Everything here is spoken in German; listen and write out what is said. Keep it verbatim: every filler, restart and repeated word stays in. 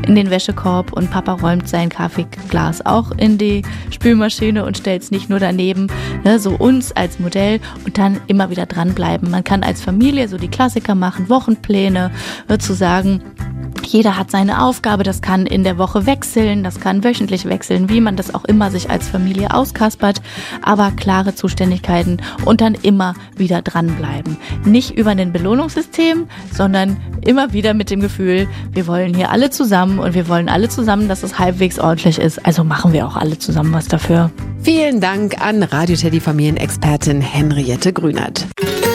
in den Wäschekorb und Papa räumt sein Kaffeeglas auch in die Spülmaschine und stellt es nicht nur daneben, ne, so uns als Modell und dann immer wieder dranbleiben. Man kann als Familie so die Klassiker machen, Wochenpläne, ne, zu sagen, jeder hat seine Aufgabe, das kann in der Woche wechseln, das kann wöchentlich wechseln, wie man das auch immer sich als Familie auskaspert, aber klare Zuständigkeiten und dann immer wieder dranbleiben. Nicht über ein Belohnungssystem, sondern immer wieder mit dem Gefühl, wir wollen hier alle zusammen und wir wollen alle zusammen, dass es halbwegs ordentlich ist, also machen wir auch alle zusammen was dafür. Vielen Dank an Radio Teddy Familienexpertin Henriette Grünert.